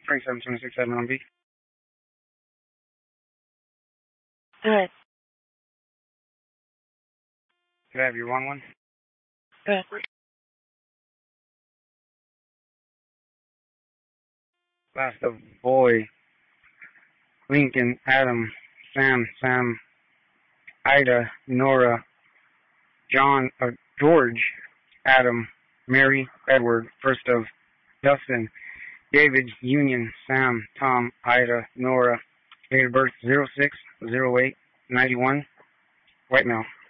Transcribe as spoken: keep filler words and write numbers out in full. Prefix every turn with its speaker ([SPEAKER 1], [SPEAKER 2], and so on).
[SPEAKER 1] twenty-seven twenty-six Edmond on B.
[SPEAKER 2] Go ahead.
[SPEAKER 1] Could I have your one one?
[SPEAKER 2] Go ahead.
[SPEAKER 1] Last of Boy, Lincoln, Adam, Sam, Sam, Ida, Nora, John, uh, George, Adam, Mary, Edward, first of Dustin, David, Union, Sam, Tom, Ida, Nora, date of birth zero six zero eight ninety-one, white male.